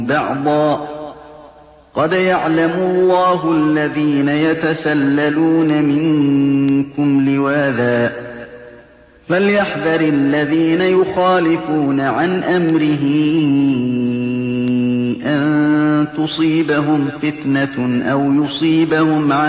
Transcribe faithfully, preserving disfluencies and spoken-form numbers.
بَعْضًا ۚ قَدْ يَعْلَمُ اللَّهُ الَّذِينَ يَتَسَلَّلُونَ مِنكُمْ لِوَاذًا ۚ فَلْيَحْذَرِ الَّذِينَ يُخَالِفُونَ عَنْ أَمْرِهِ أَن تُصِيبَهُمْ فِتْنَةٌ أَوْ يُصِيبَهُمْ